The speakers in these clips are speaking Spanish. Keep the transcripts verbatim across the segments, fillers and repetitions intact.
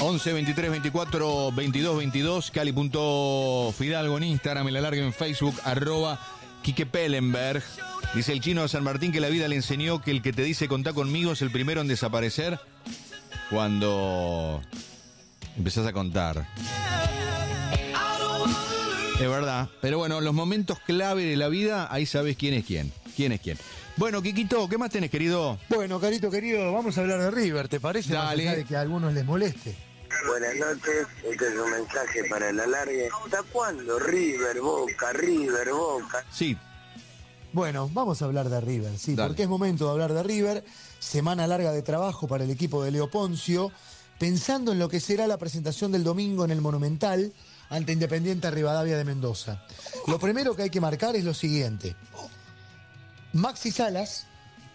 once, veintitrés, veinticuatro, veintidós, veintidós, Cali.Fidalgo en Instagram, en la larga en Facebook, arroba Quique Pellenberg. Dice el chino de San Martín que la vida le enseñó que el que te dice contá conmigo es el primero en desaparecer cuando empezás a contar. Es verdad, pero bueno, los momentos clave de la vida, ahí sabes quién es quién. ¿Quién es quién? Bueno, Quiquito, ¿qué más tenés, querido? Bueno, Carito querido, vamos a hablar de River, ¿te parece? Dale. Más allá de que a algunos les moleste. Buenas noches, este es un mensaje para el alargue. ¿Hasta cuándo? River, Boca, River, Boca. Sí. Bueno, vamos a hablar de River, sí, Dale. porque es momento de hablar de River. Semana larga de trabajo para el equipo de Leo Poncio, pensando en lo que será la presentación del domingo en el Monumental ante Independiente Rivadavia de Mendoza. Lo primero que hay que marcar es lo siguiente. Maxi Salas,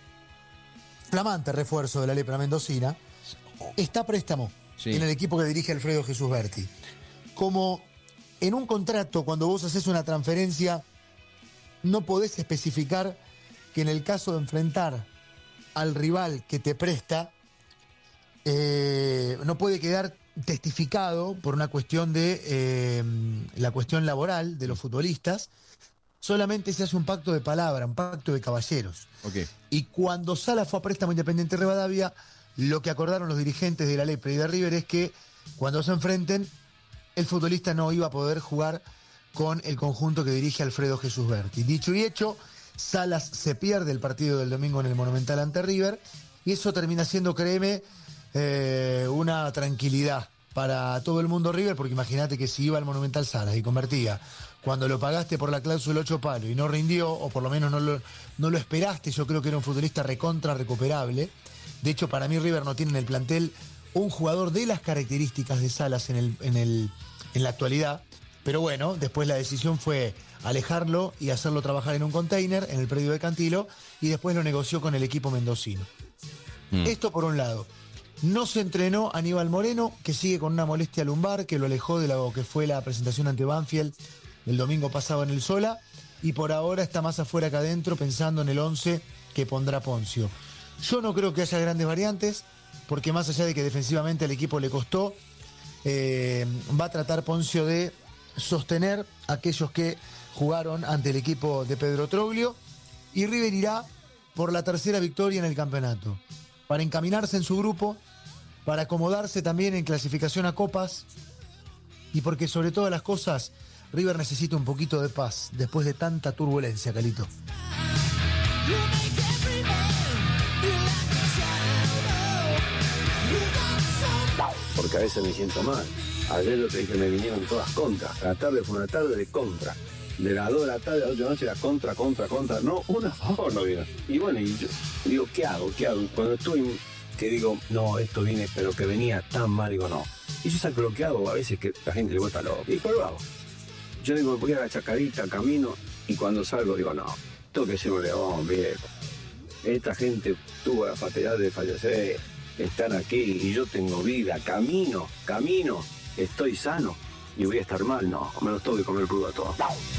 flamante refuerzo de la lepra mendocina, está a préstamo Sí. en el equipo que dirige Alfredo Jesús Berti. Como en un contrato, cuando vos haces una transferencia, no podés especificar que en el caso de enfrentar al rival que te presta, eh, no puede quedar testificado por una cuestión de eh, la cuestión laboral de los futbolistas. Solamente se hace un pacto de palabra, un pacto de caballeros. Ok. Y cuando Sala fue a préstamo Independiente Rivadavia, lo que acordaron los dirigentes de la Lepre y de River es que cuando se enfrenten, el futbolista no iba a poder jugar con el conjunto que dirige Alfredo Jesús Berti. Dicho y hecho, Salas se pierde el partido del domingo en el Monumental ante River, y eso termina siendo, créeme, eh, una tranquilidad para todo el mundo River, porque imagínate que si iba al Monumental Salas y convertía, cuando lo pagaste por la cláusula ocho palos y no rindió, o por lo menos no lo, no lo esperaste, yo creo que era un futbolista recontra recuperable. De hecho, para mí River no tiene en el plantel un jugador de las características de Salas en, el, en, el, en la actualidad. Pero bueno, después la decisión fue alejarlo y hacerlo trabajar en un container en el predio de Cantilo, y después lo negoció con el equipo mendocino. Mm. Esto por un lado. No se entrenó Aníbal Moreno, que sigue con una molestia lumbar, que lo alejó de lo que fue la presentación ante Banfield el domingo pasado en el Sola, y por ahora está más afuera que adentro, pensando en el once que pondrá Poncio. Yo no creo que haya grandes variantes, porque más allá de que defensivamente al equipo le costó, eh, va a tratar Poncio de sostener a aquellos que jugaron ante el equipo de Pedro Troglio, y River irá por la tercera victoria en el campeonato, para encaminarse en su grupo, para acomodarse también en clasificación a copas, y porque sobre todas las cosas River necesita un poquito de paz después de tanta turbulencia, Calito. Porque a veces me siento mal. Ayer lo que dije, me vinieron todas contras. La tarde fue una tarde de contra. De las dos de la tarde a las ocho de la noche era contra, contra, contra. No, una a favor no vino. Y bueno, y yo digo, ¿qué hago? ¿Qué hago? Cuando estoy, que digo, no, esto viene, pero que venía tan mal, digo, no. Y yo saco lo que hago, a veces que la gente le vuelta loco. Y después lo hago. Yo digo, voy a la chacarita, camino, y cuando salgo digo, no, tengo que ser un león, viejo. Esta gente tuvo la fatalidad de fallecer, están aquí, y yo tengo vida, camino, camino, estoy sano, y voy a estar mal, no, me los tengo que comer crudo a todos.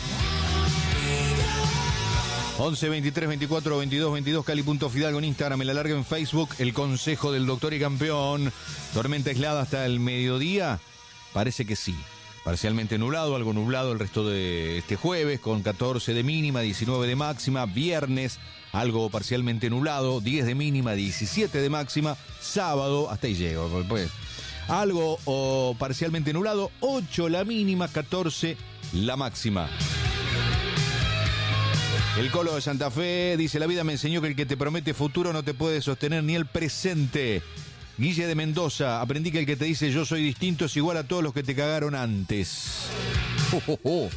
once, veintitrés, veinticuatro, veintidós, veintidós, Cali.Fidalgo en Instagram, en la larga en Facebook, el consejo del doctor y campeón. Tormenta aislada hasta el mediodía, parece que sí. Parcialmente nublado, algo nublado el resto de este jueves, con catorce de mínima, diecinueve de máxima. Viernes, algo parcialmente nublado, diez de mínima, diecisiete de máxima. Sábado, hasta ahí llego, pues, algo o parcialmente nublado, ocho la mínima, catorce la máxima. El Colo de Santa Fe dice, la vida me enseñó que el que te promete futuro no te puede sostener ni el presente. Guille de Mendoza, aprendí que el que te dice yo soy distinto es igual a todos los que te cagaron antes. Oh, oh, oh.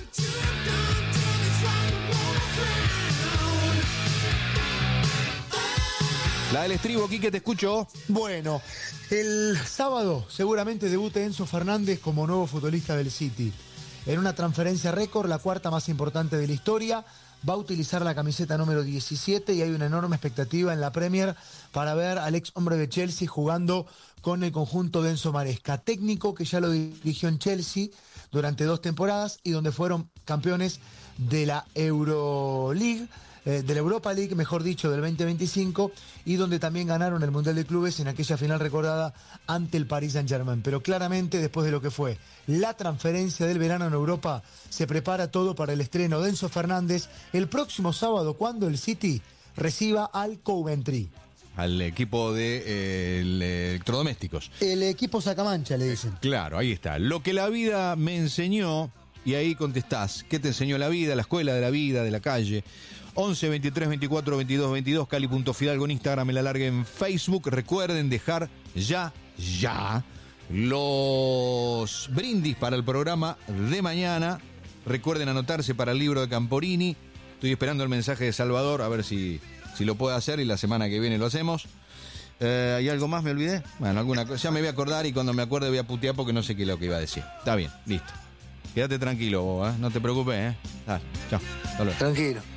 La del estribo, Quique, te escucho. Bueno, el sábado seguramente debute Enzo Fernández como nuevo futbolista del City. En una transferencia récord, la cuarta más importante de la historia, va a utilizar la camiseta número diecisiete, y hay una enorme expectativa en la Premier para ver al ex hombre de Chelsea jugando con el conjunto de Enzo Maresca, técnico que ya lo dirigió en Chelsea durante dos temporadas y donde fueron campeones de la Euroleague eh, de la Europa League, mejor dicho, del veinte veinticinco, y donde también ganaron el Mundial de Clubes en aquella final recordada ante el Paris Saint-Germain. Pero claramente, después de lo que fue la transferencia del verano en Europa, se prepara todo para el estreno de Enzo Fernández el próximo sábado, cuando el City reciba al Coventry. Al equipo de eh, electrodomésticos. El equipo sacamancha, le dicen. Claro, ahí está. Lo que la vida me enseñó, y ahí contestás, ¿qué te enseñó la vida, la escuela de la vida, de la calle? once, veintitrés, veinticuatro, veintidós, veintidós, Cali.Fidalgo en Instagram, me la largue en Facebook. Recuerden dejar ya, ya, los brindis para el programa de mañana. Recuerden anotarse para el libro de Camporini. Estoy esperando el mensaje de Salvador, a ver si... Si lo puedo hacer y la semana que viene lo hacemos. Eh, ¿Hay algo más? ¿Me olvidé? Bueno, alguna cosa. Ya me voy a acordar y cuando me acuerde voy a putear porque no sé qué es lo que iba a decir. Está bien, listo. Quédate tranquilo vos, ¿eh? No te preocupes, ¿eh? Dale, chao. Hasta luego. Tranquilo.